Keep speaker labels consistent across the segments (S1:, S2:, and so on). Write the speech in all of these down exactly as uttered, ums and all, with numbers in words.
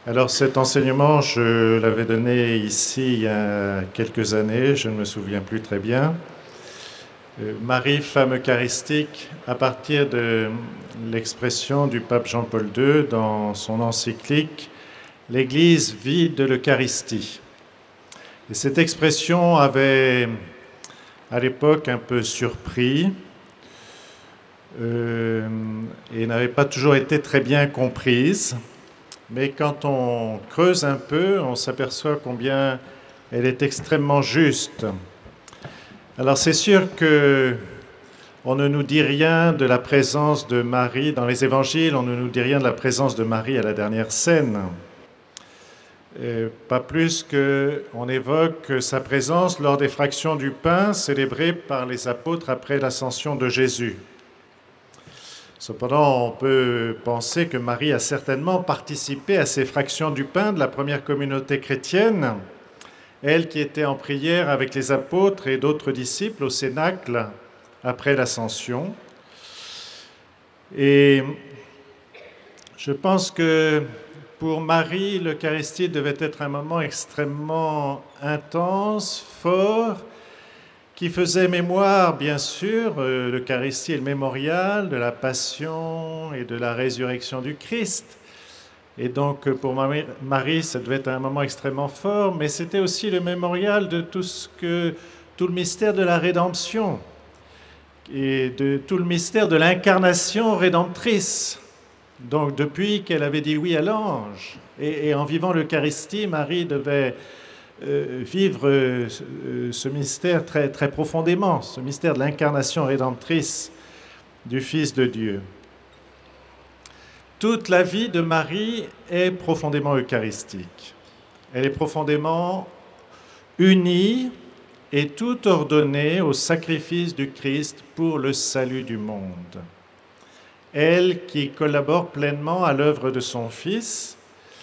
S1: Alors cet enseignement, je l'avais donné ici il y a quelques années, je ne me souviens plus très bien. Euh, Marie, femme eucharistique, à partir de l'expression du pape Jean-Paul deux dans son encyclique L'Église vit de l'Eucharistie. Et cette expression avait à l'époque un peu surpris euh, et n'avait pas toujours été très bien comprise. Mais quand on creuse un peu, on s'aperçoit combien elle est extrêmement juste. Alors c'est sûr que on ne nous dit rien de la présence de Marie dans les évangiles, on ne nous dit rien de la présence de Marie à la dernière scène. Et pas plus qu'on évoque sa présence lors des fractions du pain célébrées par les apôtres après l'ascension de Jésus. Cependant, on peut penser que Marie a certainement participé à ces fractions du pain de la première communauté chrétienne, elle qui était en prière avec les apôtres et d'autres disciples au Cénacle après l'ascension. Et je pense que pour Marie, l'Eucharistie devait être un moment extrêmement intense, fort, qui faisait mémoire, bien sûr, euh, l'Eucharistie est le mémorial de la passion et de la résurrection du Christ. Et donc, pour Marie, ça devait être un moment extrêmement fort, mais c'était aussi le mémorial de tout, ce que, tout le mystère de la rédemption et de tout le mystère de l'incarnation rédemptrice. Donc, depuis qu'elle avait dit oui à l'ange, et, et en vivant l'Eucharistie, Marie devait Euh, vivre euh, ce mystère très, très profondément, ce mystère de l'incarnation rédemptrice du Fils de Dieu. Toute la vie de Marie est profondément eucharistique. Elle est profondément unie et tout ordonnée au sacrifice du Christ pour le salut du monde. Elle qui collabore pleinement à l'œuvre de son Fils.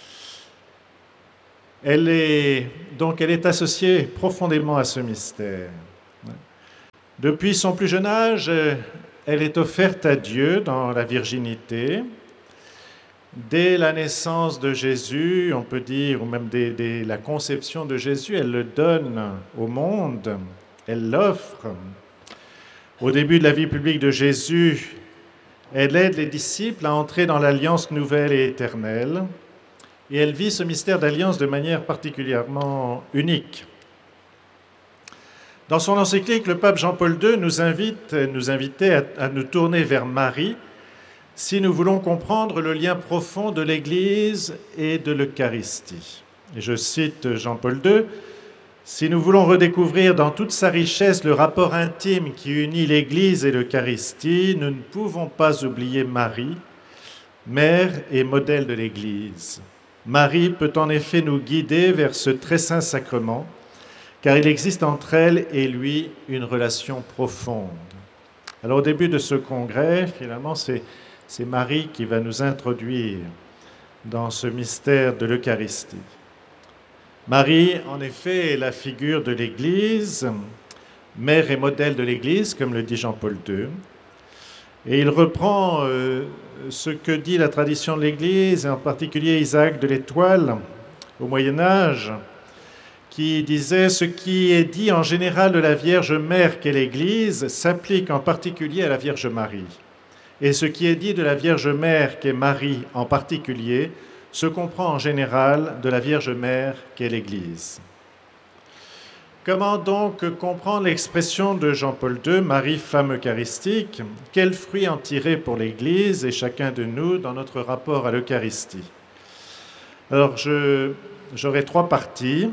S1: Elle est, donc elle est associée profondément à ce mystère. Depuis son plus jeune âge, elle est offerte à Dieu dans la virginité. Dès la naissance de Jésus, on peut dire, ou même dès, dès la conception de Jésus, elle le donne au monde, elle l'offre. Au début de la vie publique de Jésus, elle aide les disciples à entrer dans l'alliance nouvelle et éternelle. Et elle vit ce mystère d'alliance de manière particulièrement unique. Dans son encyclique, le pape Jean-Paul deux nous invite, nous invitait à, à nous tourner vers Marie si nous voulons comprendre le lien profond de l'Église et de l'Eucharistie. Et je cite Jean-Paul deux, « Si nous voulons redécouvrir dans toute sa richesse le rapport intime qui unit l'Église et l'Eucharistie, nous ne pouvons pas oublier Marie, mère et modèle de l'Église. Marie peut en effet nous guider vers ce très saint sacrement, car il existe entre elle et lui une relation profonde. » Alors au début de ce congrès, finalement, c'est, c'est Marie qui va nous introduire dans ce mystère de l'Eucharistie. Marie, en effet, est la figure de l'Église, mère et modèle de l'Église, comme le dit Jean-Paul deux. Et il reprend euh, ce que dit la tradition de l'Église, et en particulier Isaac de l'Étoile, au Moyen-Âge, qui disait « Ce qui est dit en général de la Vierge Mère qu'est l'Église s'applique en particulier à la Vierge Marie. Et ce qui est dit de la Vierge Mère qu'est Marie en particulier se comprend en général de la Vierge Mère qu'est l'Église. » Comment donc comprendre l'expression de Jean-Paul deux, Marie, femme eucharistique? Quel fruit en tirer pour l'Église et chacun de nous dans notre rapport à l'Eucharistie? Alors, je, j'aurai trois parties.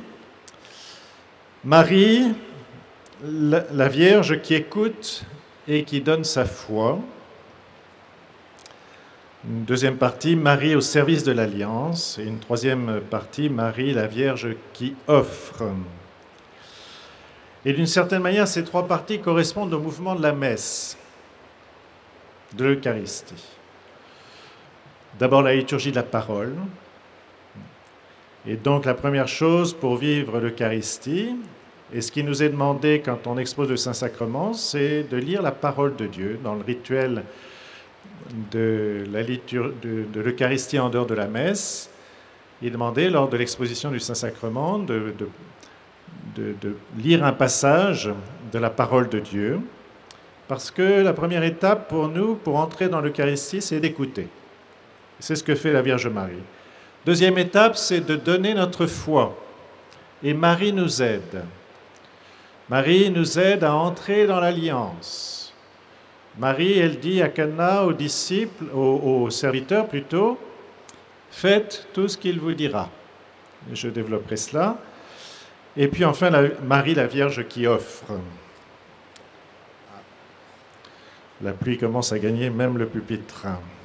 S1: Marie, la, la Vierge qui écoute et qui donne sa foi. Une deuxième partie, Marie au service de l'Alliance. Et une troisième partie, Marie, la Vierge qui offre. Et d'une certaine manière, ces trois parties correspondent au mouvement de la messe, de l'Eucharistie. D'abord, la liturgie de la parole. Et donc, la première chose pour vivre l'Eucharistie, et ce qui nous est demandé quand on expose le Saint-Sacrement, c'est de lire la parole de Dieu dans le rituel de, la litur- de, de l'Eucharistie en dehors de la messe. Il demandait, lors de l'exposition du Saint-Sacrement, de, de, de, de lire un passage de la parole de Dieu, parce que la première étape pour nous, pour entrer dans l'Eucharistie, c'est d'écouter. C'est ce que fait la Vierge Marie. Deuxième étape, c'est de donner notre foi. Et Marie nous aide. Marie nous aide à entrer dans l'alliance. Marie, elle dit à Cana, aux disciples, aux, aux serviteurs plutôt, « Faites tout ce qu'il vous dira ». Je développerai cela. Et puis enfin, la, Marie, la Vierge qui offre. La pluie commence à gagner même le pupitre.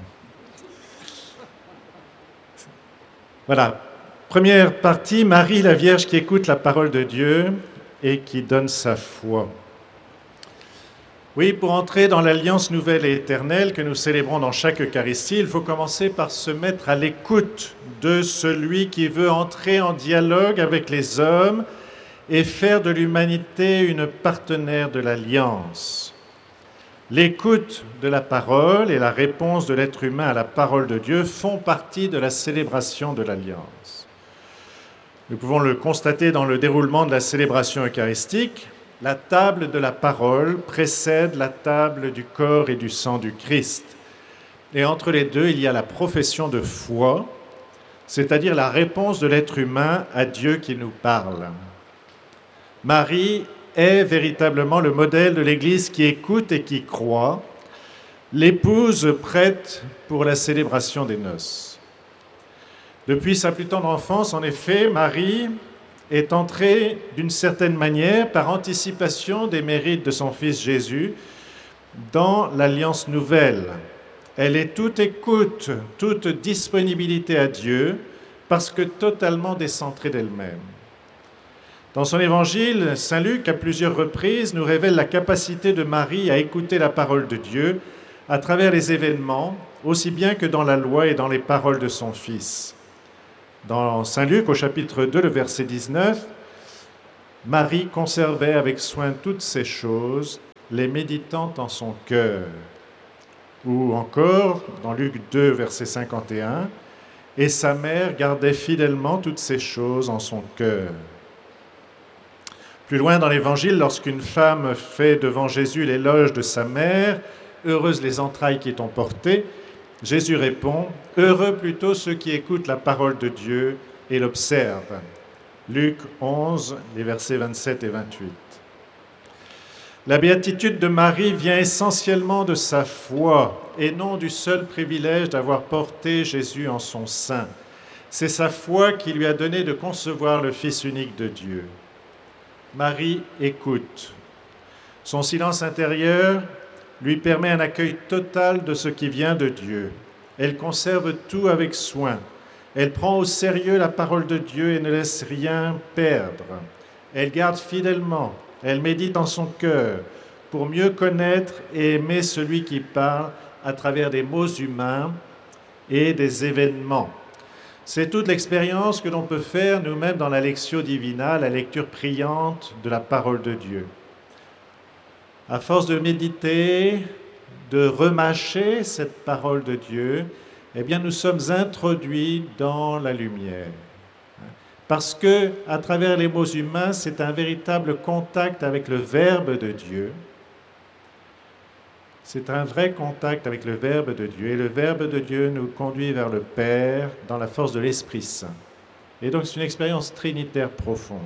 S1: Voilà. Première partie, Marie, la Vierge qui écoute la parole de Dieu et qui donne sa foi. Oui, pour entrer dans l'alliance nouvelle et éternelle que nous célébrons dans chaque Eucharistie, il faut commencer par se mettre à l'écoute de celui qui veut entrer en dialogue avec les hommes et faire de l'humanité une partenaire de l'alliance. L'écoute de la parole et la réponse de l'être humain à la parole de Dieu font partie de la célébration de l'alliance. Nous pouvons le constater dans le déroulement de la célébration eucharistique. La table de la parole précède la table du corps et du sang du Christ. Et entre les deux, il y a la profession de foi, c'est-à-dire la réponse de l'être humain à Dieu qui nous parle. Marie est véritablement le modèle de l'Église qui écoute et qui croit, l'épouse prête pour la célébration des noces. Depuis sa plus tendre enfance, en effet, Marie est entrée d'une certaine manière, par anticipation des mérites de son Fils Jésus, dans l'Alliance nouvelle. Elle est toute écoute, toute disponibilité à Dieu, parce que totalement décentrée d'elle-même. Dans son évangile, saint Luc, à plusieurs reprises, nous révèle la capacité de Marie à écouter la parole de Dieu à travers les événements, aussi bien que dans la loi et dans les paroles de son Fils. Dans saint Luc, au chapitre deux, le verset dix-neuf, « Marie conservait avec soin toutes ces choses, les méditant en son cœur. » Ou encore, dans Luc deux, verset cinquante et un, « Et sa mère gardait fidèlement toutes ces choses en son cœur. » Plus loin dans l'Évangile, lorsqu'une femme fait devant Jésus l'éloge de sa mère, « Heureuses les entrailles qui t'ont porté », Jésus répond, « Heureux plutôt ceux qui écoutent la parole de Dieu et l'observent. » Luc onze, les versets vingt-sept et vingt-huit. La béatitude de Marie vient essentiellement de sa foi et non du seul privilège d'avoir porté Jésus en son sein. C'est sa foi qui lui a donné de concevoir le Fils unique de Dieu. Marie écoute. Son silence intérieur lui permet un accueil total de ce qui vient de Dieu. Elle conserve tout avec soin. Elle prend au sérieux la parole de Dieu et ne laisse rien perdre. Elle garde fidèlement, elle médite en son cœur pour mieux connaître et aimer celui qui parle à travers des mots humains et des événements. C'est toute l'expérience que l'on peut faire nous-mêmes dans la Lectio Divina, la lecture priante de la parole de Dieu. À force de méditer, de remâcher cette parole de Dieu, eh bien nous sommes introduits dans la lumière. Parce que, à travers les mots humains, c'est un véritable contact avec le Verbe de Dieu. C'est un vrai contact avec le Verbe de Dieu. Et le Verbe de Dieu nous conduit vers le Père dans la force de l'Esprit Saint. Et donc c'est une expérience trinitaire profonde.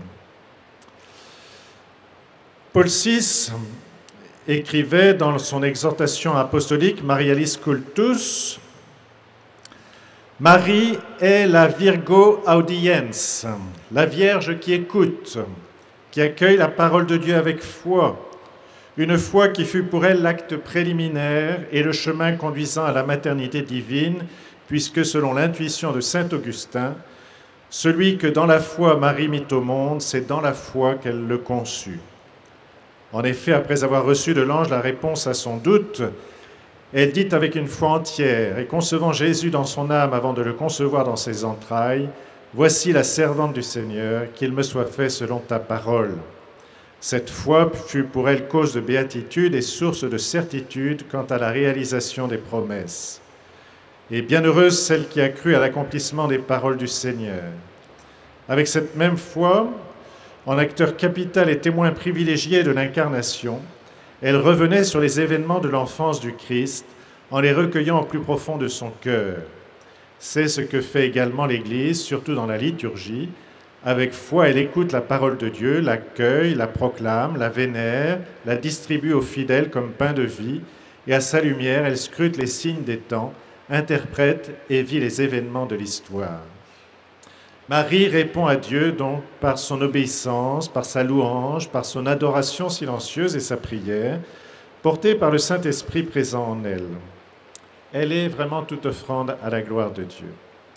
S1: Paul six écrivait dans son exhortation apostolique Marialis Cultus, « Marie est la Virgo Audiens, la Vierge qui écoute, qui accueille la parole de Dieu avec foi, une foi qui fut pour elle l'acte préliminaire et le chemin conduisant à la maternité divine, puisque selon l'intuition de saint Augustin, celui que dans la foi Marie mit au monde, c'est dans la foi qu'elle le conçut. En effet, après avoir reçu de l'ange la réponse à son doute, elle dit avec une foi entière, et concevant Jésus dans son âme avant de le concevoir dans ses entrailles, « Voici la servante du Seigneur, qu'il me soit fait selon ta parole. » Cette foi fut pour elle cause de béatitude et source de certitude quant à la réalisation des promesses. Et bienheureuse celle qui a cru à l'accomplissement des paroles du Seigneur. Avec cette même foi, en acteur capital et témoin privilégié de l'incarnation, elle revenait sur les événements de l'enfance du Christ en les recueillant au plus profond de son cœur. C'est ce que fait également l'Église, surtout dans la liturgie. Avec foi, elle écoute la parole de Dieu, l'accueille, la proclame, la vénère, la distribue aux fidèles comme pain de vie, et à sa lumière, elle scrute les signes des temps, interprète et vit les événements de l'histoire. Marie répond à Dieu donc par son obéissance, par sa louange, par son adoration silencieuse et sa prière, portée par le Saint-Esprit présent en elle. Elle est vraiment toute offrande à la gloire de Dieu.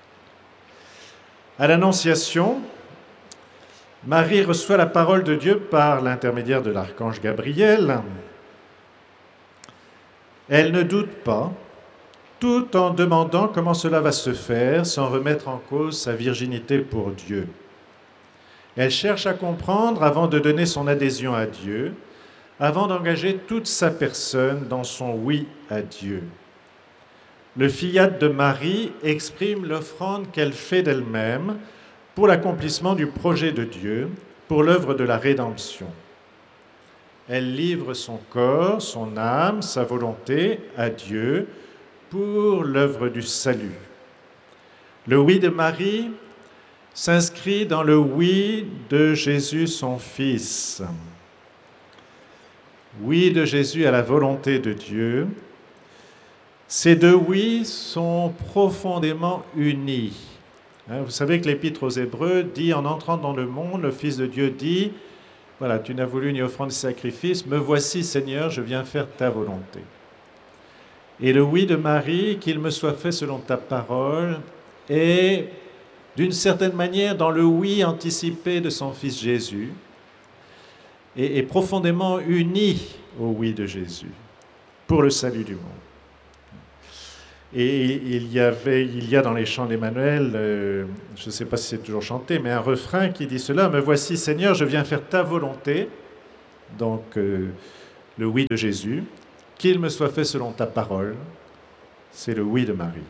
S1: À l'Annonciation, Marie reçoit la parole de Dieu par l'intermédiaire de l'archange Gabriel. Elle ne doute pas, tout en demandant comment cela va se faire sans remettre en cause sa virginité pour Dieu. Elle cherche à comprendre avant de donner son adhésion à Dieu, avant d'engager toute sa personne dans son oui à Dieu. Le fiat de Marie exprime l'offrande qu'elle fait d'elle-même pour l'accomplissement du projet de Dieu, pour l'œuvre de la rédemption. Elle livre son corps, son âme, sa volonté à Dieu pour l'œuvre du salut. Le oui de Marie s'inscrit dans le oui de Jésus, son Fils. Oui de Jésus à la volonté de Dieu. Ces deux oui sont profondément unis. Vous savez que l'Épître aux Hébreux dit, en entrant dans le monde, le Fils de Dieu dit, voilà, tu n'as voulu ni offrande ni sacrifice, me voici Seigneur, je viens faire ta volonté. Et le oui de Marie, qu'il me soit fait selon ta parole, est d'une certaine manière dans le oui anticipé de son Fils Jésus, et est profondément uni au oui de Jésus pour le salut du monde. Et il y avait, il y a dans les chants d'Emmanuel, euh, je ne sais pas si c'est toujours chanté, mais un refrain qui dit cela, me voici Seigneur, je viens faire ta volonté, donc euh, le oui de Jésus, qu'il me soit fait selon ta parole, c'est le oui de Marie.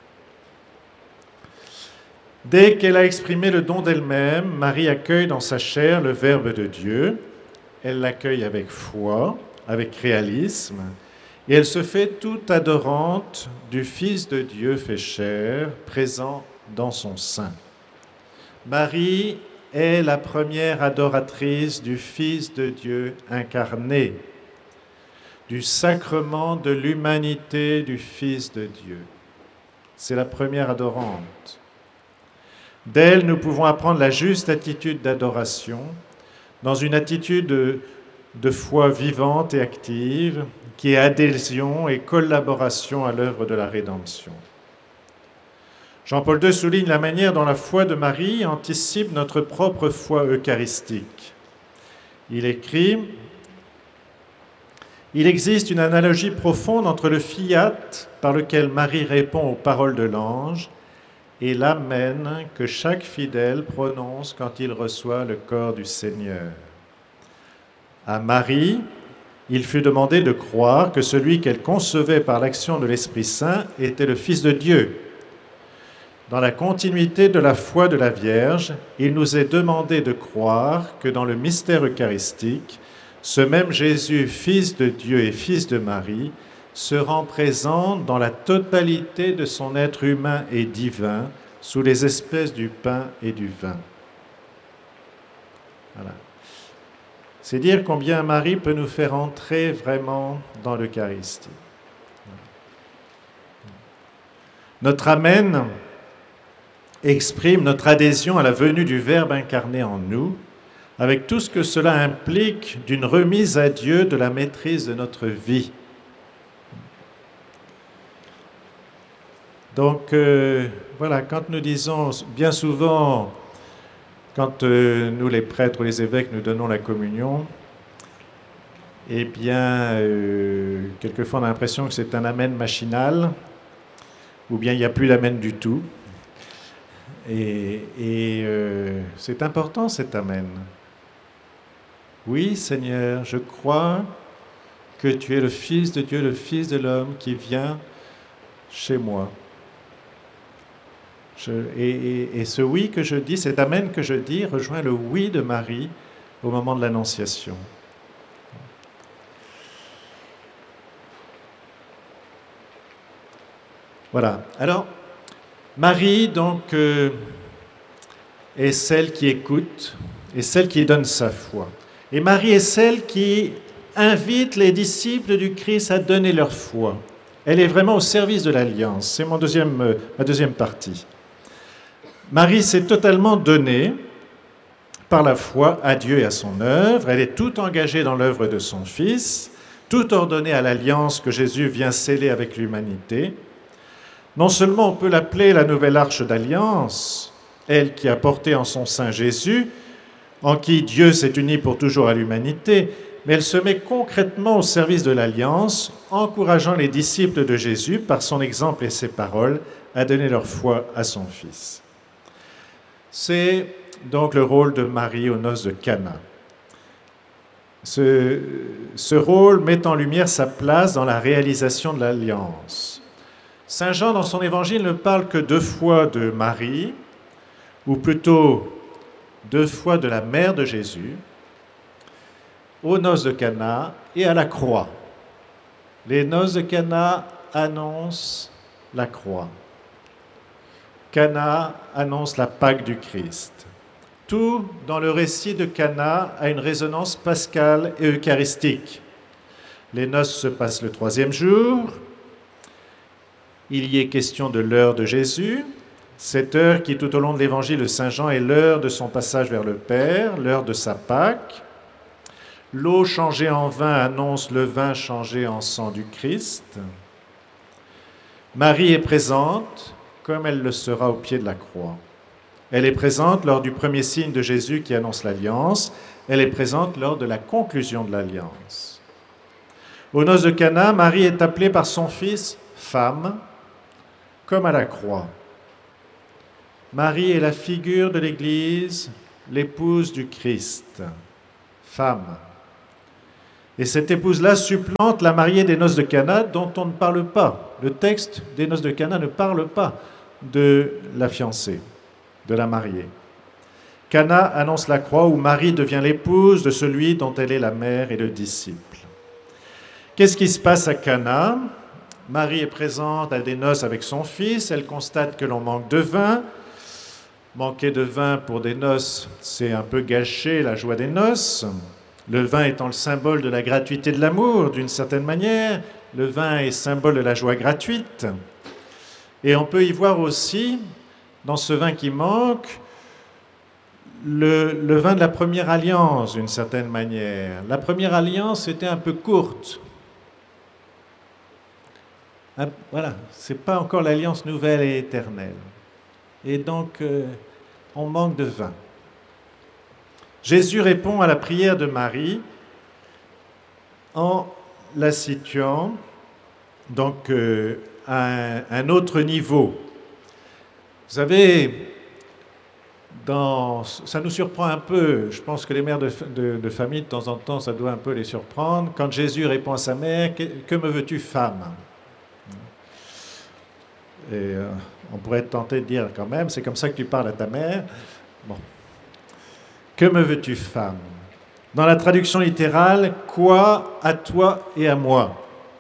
S1: Dès qu'elle a exprimé le don d'elle-même, Marie accueille dans sa chair le Verbe de Dieu, elle l'accueille avec foi, avec réalisme, et elle se fait toute adorante du Fils de Dieu fait chair, présent dans son sein. Marie est la première adoratrice du Fils de Dieu incarné, du sacrement de l'humanité du Fils de Dieu. C'est la première adorante. D'elle, nous pouvons apprendre la juste attitude d'adoration, dans une attitude de, de foi vivante et active, qui est adhésion et collaboration à l'œuvre de la rédemption. Jean-Paul deux souligne la manière dont la foi de Marie anticipe notre propre foi eucharistique. Il écrit « Il existe une analogie profonde entre le fiat par lequel Marie répond aux paroles de l'ange et l'amen que chaque fidèle prononce quand il reçoit le corps du Seigneur. À Marie, il fut demandé de croire que celui qu'elle concevait par l'action de l'Esprit Saint était le Fils de Dieu. Dans la continuité de la foi de la Vierge, il nous est demandé de croire que dans le mystère eucharistique, ce même Jésus, Fils de Dieu et Fils de Marie, se rend présent dans la totalité de son être humain et divin, sous les espèces du pain et du vin. Voilà. C'est dire combien Marie peut nous faire entrer vraiment dans l'Eucharistie. Notre Amen exprime notre adhésion à la venue du Verbe incarné en nous, avec tout ce que cela implique d'une remise à Dieu de la maîtrise de notre vie. Donc, euh, voilà, quand nous disons bien souvent, quand euh, nous, les prêtres ou les évêques, nous donnons la communion, eh bien, euh, quelquefois on a l'impression que c'est un amen machinal, ou bien il n'y a plus d'amen du tout. Et, et euh, c'est important cet amen. Oui, Seigneur, je crois que tu es le Fils de Dieu, le Fils de l'homme qui vient chez moi. Je, et, et, et ce oui que je dis, cet amen que je dis, rejoint le oui de Marie au moment de l'Annonciation. Voilà. Alors, Marie, donc, euh, est celle qui écoute, est celle qui donne sa foi. Et Marie est celle qui invite les disciples du Christ à donner leur foi. Elle est vraiment au service de l'Alliance. C'est mon deuxième, euh, ma deuxième partie. Marie s'est totalement donnée par la foi à Dieu et à son œuvre. Elle est tout engagée dans l'œuvre de son Fils, tout ordonnée à l'alliance que Jésus vient sceller avec l'humanité. Non seulement on peut l'appeler la nouvelle arche d'alliance, elle qui a porté en son sein Jésus, en qui Dieu s'est uni pour toujours à l'humanité, mais elle se met concrètement au service de l'alliance, encourageant les disciples de Jésus, par son exemple et ses paroles, à donner leur foi à son Fils. C'est donc le rôle de Marie aux noces de Cana. Ce, ce rôle met en lumière sa place dans la réalisation de l'alliance. Saint Jean, dans son évangile, ne parle que deux fois de Marie, ou plutôt deux fois de la mère de Jésus, aux noces de Cana et à la croix. Les noces de Cana annoncent la croix. Cana annonce la Pâque du Christ. Tout dans le récit de Cana a une résonance pascale et eucharistique. Les noces se passent le troisième jour. Il y est question de l'heure de Jésus, cette heure qui, tout au long de l'évangile de Saint Jean, est l'heure de son passage vers le Père, l'heure de sa Pâque. L'eau changée en vin annonce le vin changé en sang du Christ. Marie est présente, comme elle le sera au pied de la croix. Elle est présente lors du premier signe de Jésus qui annonce l'alliance. Elle est présente lors de la conclusion de l'alliance. Aux noces de Cana, Marie est appelée par son Fils « femme », comme à la croix. Marie est la figure de l'Église, l'épouse du Christ, femme. Et cette épouse-là supplante la mariée des noces de Cana dont on ne parle pas. Le texte des noces de Cana ne parle pas de la fiancée, de la mariée. Cana annonce la croix où Marie devient l'épouse de celui dont elle est la mère et le disciple. Qu'est-ce qui se passe à Cana ? Marie est présente à des noces avec son fils, elle constate que l'on manque de vin. Manquer de vin pour des noces, c'est un peu gâcher la joie des noces. Le vin étant le symbole de la gratuité de l'amour, d'une certaine manière. Le vin est symbole de la joie gratuite. Et on peut y voir aussi, dans ce vin qui manque, le, le vin de la première alliance, d'une certaine manière. La première alliance était un peu courte. Voilà, ce n'est pas encore l'alliance nouvelle et éternelle. Et donc, euh, on manque de vin. Jésus répond à la prière de Marie en la situant donc euh, à un, un autre niveau. Vous savez, dans, ça nous surprend un peu. Je pense que les mères de, de, de famille, de temps en temps, ça doit un peu les surprendre. Quand Jésus répond à sa mère, « Que, que me veux-tu, femme ?» Et euh, on pourrait être tenté de dire quand même, c'est comme ça que tu parles à ta mère. Bon. Que me veux-tu, femme ? Dans la traduction littérale, quoi à toi et à moi ?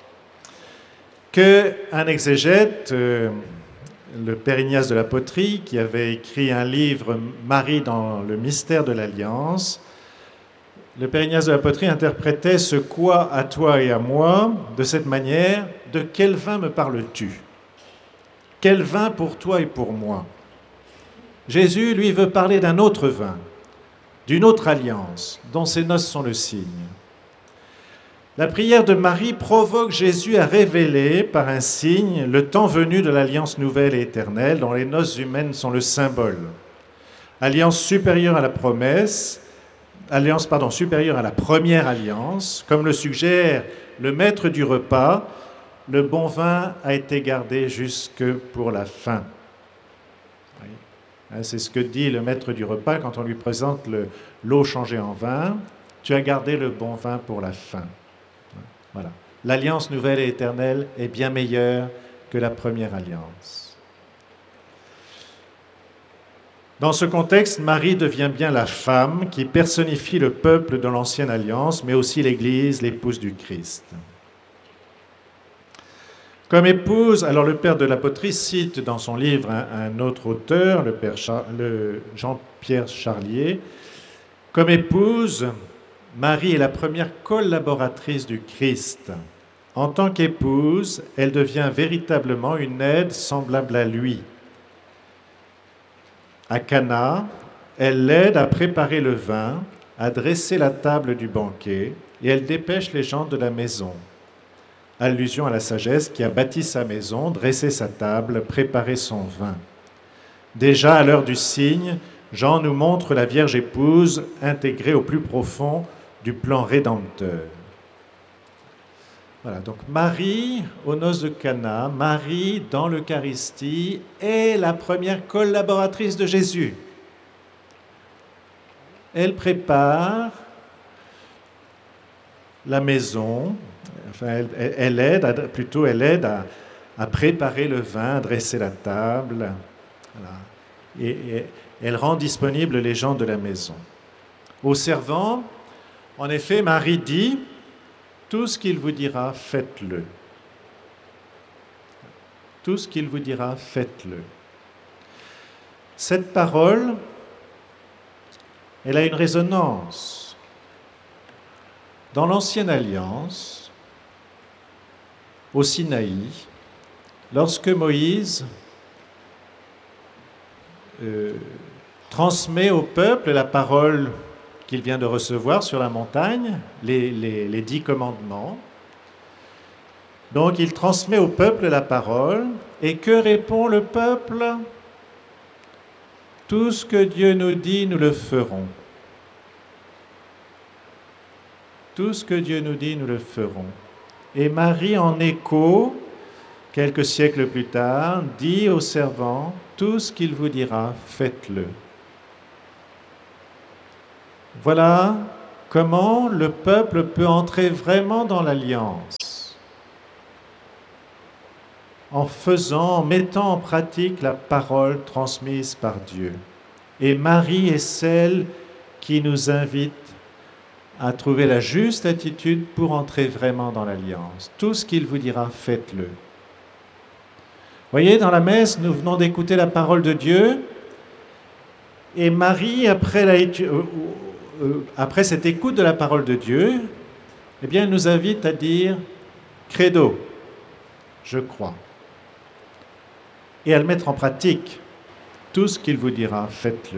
S1: Que un exégète, euh, le père Ignace de la Poterie, qui avait écrit un livre Marie dans le mystère de l'Alliance, le père Ignace de la Poterie interprétait ce quoi à toi et à moi de cette manière: de quel vin me parles-tu ? Quel vin pour toi et pour moi ? Jésus, lui, veut parler d'un autre vin, d'une autre alliance, dont ces noces sont le signe. La prière de Marie provoque Jésus à révéler, par un signe, le temps venu de l'alliance nouvelle et éternelle, dont les noces humaines sont le symbole. Alliance supérieure à la promesse, alliance, pardon, supérieure à la première alliance, comme le suggère le maître du repas. Le bon vin a été gardé jusque pour la fin. C'est ce que dit le maître du repas quand on lui présente le, l'eau changée en vin. Tu as gardé le bon vin pour la fin. Voilà. L'alliance nouvelle et éternelle est bien meilleure que la première alliance. Dans ce contexte, Marie devient bien la femme qui personnifie le peuple de l'Ancienne Alliance, mais aussi l'Église, l'épouse du Christ. Comme épouse, alors le père de la poterie cite dans son livre un, un autre auteur, le, père Char, le Jean-Pierre Charlier. Comme épouse, Marie est la première collaboratrice du Christ. En tant qu'épouse, elle devient véritablement une aide semblable à lui. À Cana, elle l'aide à préparer le vin, à dresser la table du banquet, et elle dépêche les gens de la maison. Allusion à la sagesse qui a bâti sa maison, dressé sa table, préparé son vin. Déjà à l'heure du signe, Jean nous montre la Vierge épouse intégrée au plus profond du plan rédempteur. Voilà, donc Marie aux noces de Cana, Marie dans l'Eucharistie est la première collaboratrice de Jésus. Elle prépare la maison, enfin elle, elle aide, à, plutôt elle aide à, à préparer le vin, à dresser la table, voilà. et, et elle rend disponibles les gens de la maison. Aux servants, en effet, Marie dit: tout ce qu'il vous dira, faites-le. Tout ce qu'il vous dira, faites-le. Cette parole, elle a une résonance. Dans l'Ancienne Alliance, au Sinaï, lorsque Moïse euh, transmet au peuple la parole qu'il vient de recevoir sur la montagne, les, les, les dix commandements. Donc il transmet au peuple la parole, et que répond le peuple? Tout ce que Dieu nous dit, nous le ferons. Tout ce que Dieu nous dit, nous le ferons. Et Marie, en écho, quelques siècles plus tard, dit aux servants: tout ce qu'il vous dira, faites-le. Voilà comment le peuple peut entrer vraiment dans l'alliance, en faisant, en mettant en pratique la parole transmise par Dieu. Et Marie est celle qui nous invite à trouver la juste attitude pour entrer vraiment dans l'alliance. Tout ce qu'il vous dira, faites-le. Voyez, dans la messe, nous venons d'écouter la parole de Dieu, et Marie, après la Après cette écoute de la parole de Dieu, eh bien, elle nous invite à dire « credo », je crois, et à le mettre en pratique. Tout ce qu'il vous dira, faites-le.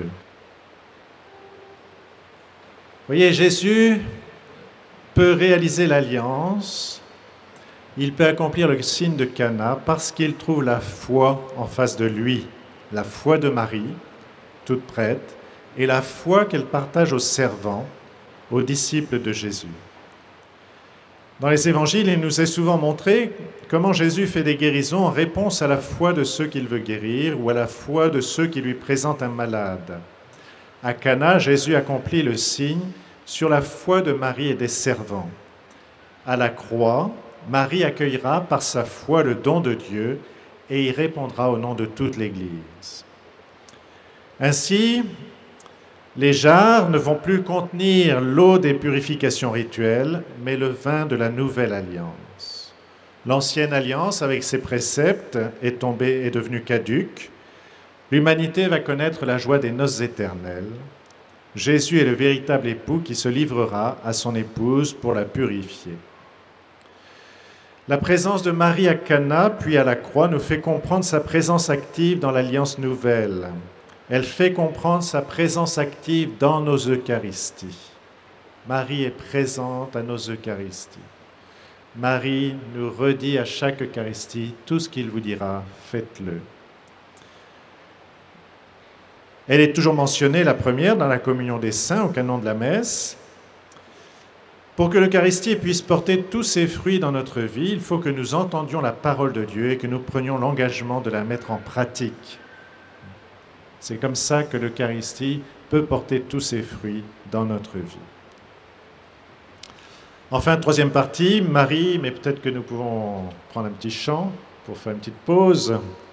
S1: Voyez, Jésus peut réaliser l'alliance, il peut accomplir le signe de Cana parce qu'il trouve la foi en face de lui, la foi de Marie, toute prête, et la foi qu'elle partage aux servants, aux disciples de Jésus. Dans les évangiles, il nous est souvent montré comment Jésus fait des guérisons en réponse à la foi de ceux qu'il veut guérir ou à la foi de ceux qui lui présentent un malade. À Cana, Jésus accomplit le signe sur la foi de Marie et des servants. À la croix, Marie accueillera par sa foi le don de Dieu et y répondra au nom de toute l'Église. Ainsi, les jarres ne vont plus contenir l'eau des purifications rituelles, mais le vin de la nouvelle alliance. L'ancienne alliance, avec ses préceptes, est tombée, est devenue caduque. L'humanité va connaître la joie des noces éternelles. Jésus est le véritable époux qui se livrera à son épouse pour la purifier. La présence de Marie à Cana, puis à la croix, nous fait comprendre sa présence active dans l'alliance nouvelle. Elle fait comprendre sa présence active dans nos Eucharisties. Marie est présente à nos Eucharisties. Marie nous redit à chaque Eucharistie tout ce qu'il vous dira, faites-le. Elle est toujours mentionnée, la première, dans la communion des saints, au canon de la messe. Pour que l'Eucharistie puisse porter tous ses fruits dans notre vie, il faut que nous entendions la parole de Dieu et que nous prenions l'engagement de la mettre en pratique. C'est comme ça que l'Eucharistie peut porter tous ses fruits dans notre vie. Enfin, troisième partie, Marie, mais peut-être que nous pouvons prendre un petit chant pour faire une petite pause.